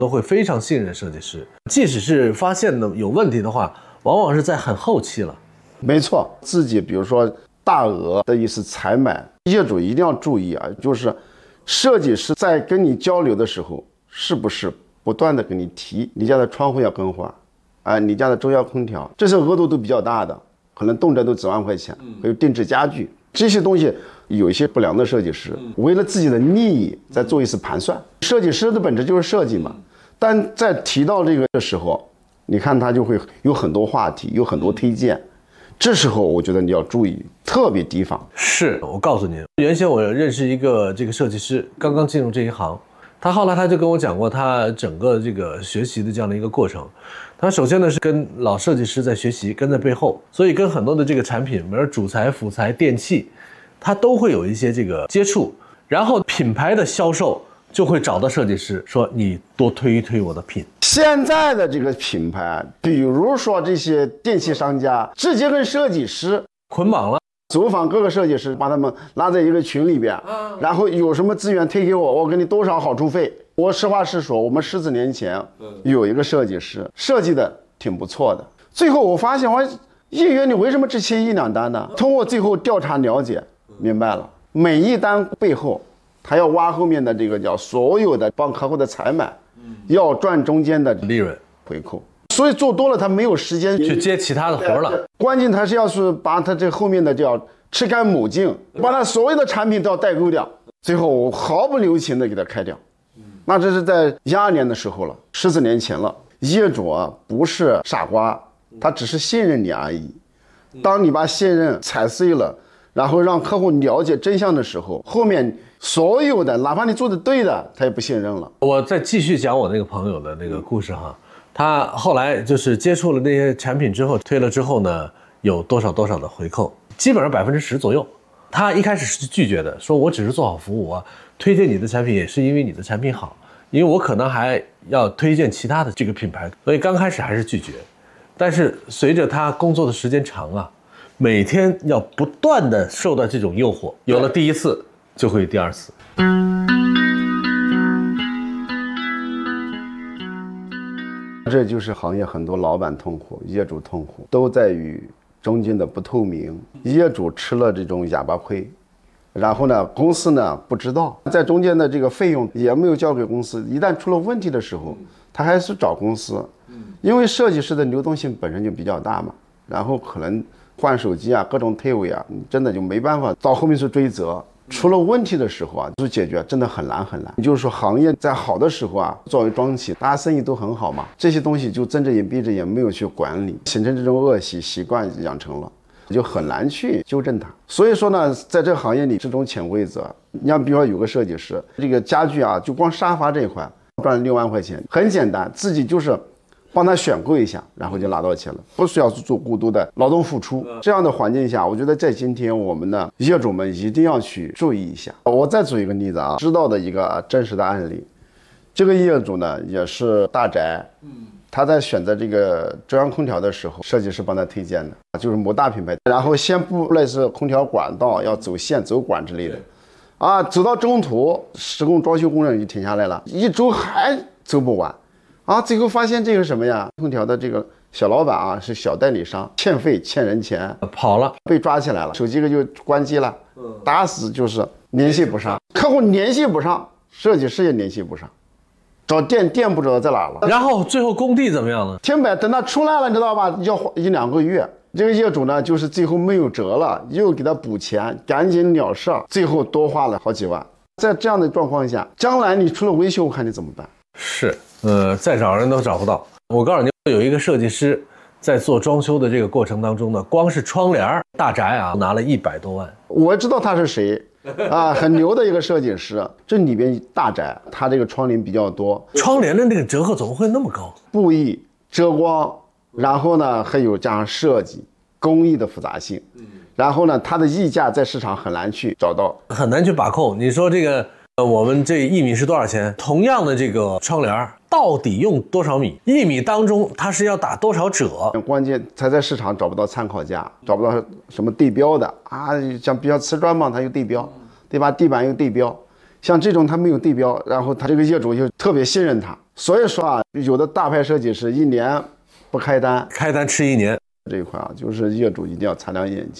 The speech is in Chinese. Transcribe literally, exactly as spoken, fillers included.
都会非常信任设计师，即使是发现的有问题的话，往往是在很后期了。 没错，自己比如说大额的一次采买，业主一定要注意啊，就是设计师在跟你交流的时候，是不是不断的跟你提你家的窗户要更换，啊、呃，你家的中央空调，这些额度都比较大的，可能动辄都几万块钱，还有定制家具这些东西，有一些不良的设计师为了自己的利益在做一次盘算。设计师的本质就是设计嘛，但在提到这个的时候，你看他就会有很多话题，有很多推荐。这时候我觉得你要注意，特别提防。 是我告诉你，原先我认识一个这个设计师，刚刚进入这一行，他后来他就跟我讲过他整个这个学习的这样的一个过程。他首先呢是跟老设计师在学习，跟在背后，所以跟很多的这个产品，比如主材、辅材、电器，他都会有一些这个接触。然后品牌的销售就会找到设计师说，你多推一推我的品。 现在的这个品牌，比如说这些电器商家，直接跟设计师捆绑了， 走访各个设计师，把他们拉在一个群里边，然后有什么资源推给我，我给你多少好处费。我实话实说，我们十几年前有一个设计师设计的挺不错的，最后我发现我一月你为什么只签一两单呢？通过最后调查了解明白了，每一单背后他要挖后面的这个叫所有的帮客户的采买，要赚中间的利润回扣，所以做多了他没有时间去接其他的活了。 关键他是要是把他这后面的叫吃干抹净，把他所有的产品都要代购掉，最后我毫不留情的给他开掉。那这是在一二年的时候了，十四年前了。业主啊不是傻瓜，他只是信任你而已。当你把信任踩碎了，然后让客户了解真相的时候，后面所有的哪怕你做的对的，他也不信任了。 我再继续讲我那个朋友的那个故事哈，他后来就是接触了那些产品之后，推了之后呢，有多少多少的回扣，基本上百分之十左右。他一开始是拒绝的，说我只是做好服务啊，推荐你的产品也是因为你的产品好，因为我可能还要推荐其他的这个品牌，所以刚开始还是拒绝。但是随着他工作的时间长啊，每天要不断的受到这种诱惑，有了第一次就会有第二次。 这就是行业很多老板痛苦，业主痛苦，都在于中间的不透明，业主吃了这种哑巴亏，然后呢，公司呢不知道，在中间的这个费用也没有交给公司，一旦出了问题的时候，他还是找公司，因为设计师的流动性本身就比较大嘛，然后可能换手机啊，各种退位啊，真的就没办法到后面去追责。出了问题的时候啊，就解决真的很难很难。也就是说，行业在好的时候啊，作为庄企，大家生意都很好嘛，这些东西就睁着眼闭着眼没有去管理，形成这种恶习习惯养成了，就很难去纠正它。所以说呢，在这个行业里，这种潜规则，你像比如说有个设计师，这个家具啊，就光沙发这一块赚了六万块钱，很简单，自己就是帮他选购一下，然后就拿到钱了，不需要做过多的劳动付出。这样的环境下，我觉得在今天我们的业主们一定要去注意一下。我再举一个例子啊，知道的一个真实的案例，这个业主呢也是大宅，他在选择这个中央空调的时候，设计师帮他推荐的，就是某大品牌，然后先布类似空调管道要走线走管之类的，啊，走到中途，施工装修工人就停下来了，一周还走不完。啊，最后发现这个什么呀？空调的这个小老板啊，是小代理商，欠费欠人钱， 跑了， 被抓起来了，手机个就关机了，打死就是联系不上，客户联系不上，设计师也联系不上，找店店不知道在哪了。 然后最后工地怎么样呢？ 停摆，等他出来了，你知道吧？要一两个月。这个业主呢，就是最后没有辙了，又给他补钱，赶紧了事，最后多花了好几万。在这样的状况下，将来你出了维修，我看你怎么办？ 是，呃，再找人都找不到。我告诉你，有一个设计师在做装修的这个过程当中呢，光是窗帘大宅啊，拿了一百多万。 我知道他是谁啊，很牛的一个设计师。这里边大宅，他这个窗帘比较多， 窗帘的那个折扣怎么会那么高？ 布艺、遮光，然后呢还有加上设计、工艺的复杂性，然后呢它的溢价在市场很难去找到， 很难去把控。你说这个。呃，我们这一米是多少钱？同样的这个窗帘，到底用多少米？一米当中它是要打多少折？ 关键才在市场找不到参考价，找不到什么对标的啊，像比较瓷砖嘛，它有对标，对吧？地板有对标，像这种它没有对标，然后他这个业主就特别信任他， 所以说啊，有的大牌设计师一年不开单， 开单吃一年。 这一块啊，就是业主一定要擦亮眼睛。